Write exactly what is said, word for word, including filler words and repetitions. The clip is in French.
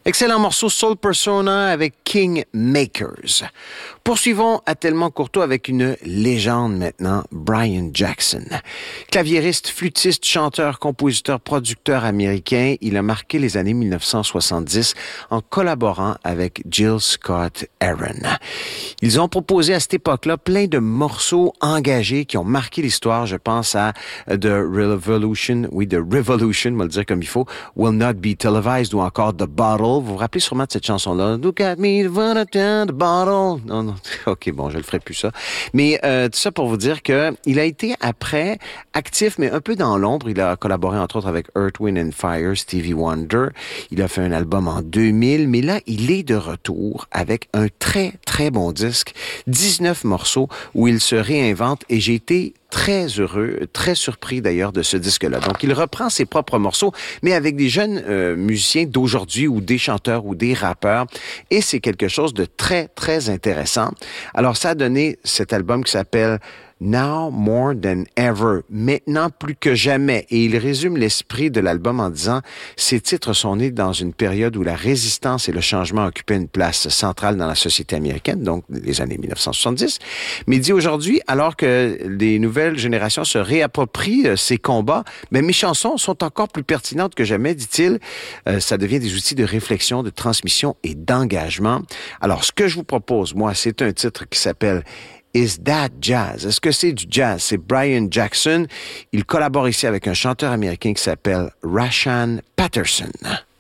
Excellent morceau Soul Persona avec King Makers. Poursuivons à Tellement Courtois avec une légende maintenant, Brian Jackson. Claviériste, flûtiste, chanteur, compositeur, producteur américain, il a marqué les années dix-neuf cent soixante-dix en collaborant avec Jill Scott Heron. Ils ont proposé à cette époque-là plein de morceaux engagés qui ont marqué l'histoire. Je pense à The Revolution, oui, The Revolution, on va le dire comme il faut, Will Not Be Televised ou encore The Bottle. Vous vous rappelez sûrement de cette chanson-là. Look at me, the bottle. Non, non. OK, bon, je le ferai plus ça. Mais euh, tout ça pour vous dire que il a été après actif, mais un peu dans l'ombre. Il a collaboré entre autres avec Earth, Wind and Fire, Stevie Wonder. Il a fait un album en deux mille, mais là, il est de retour avec un très, très bon disque. dix-neuf morceaux où il se réinvente et j'ai été très heureux, très surpris d'ailleurs de ce disque-là. Donc, il reprend ses propres morceaux, mais avec des jeunes euh, musiciens d'aujourd'hui ou des chanteurs ou des rappeurs. Et c'est quelque chose de très, très intéressant. Alors, ça a donné cet album qui s'appelle Now More Than Ever, maintenant plus que jamais. Et il résume l'esprit de l'album en disant « Ces titres sont nés dans une période où la résistance et le changement occupaient une place centrale dans la société américaine, donc les années dix-neuf cent soixante-dix. » Mais il dit aujourd'hui, alors que les nouvelles générations se réapproprient ces combats, mais mes chansons sont encore plus pertinentes que jamais, dit-il. Euh, ça devient des outils de réflexion, de transmission et d'engagement. Alors, ce que je vous propose, moi, c'est un titre qui s'appelle Is That Jazz? Est-ce que c'est du jazz? C'est Brian Jackson. Il collabore ici avec un chanteur américain qui s'appelle Rashaan Patterson.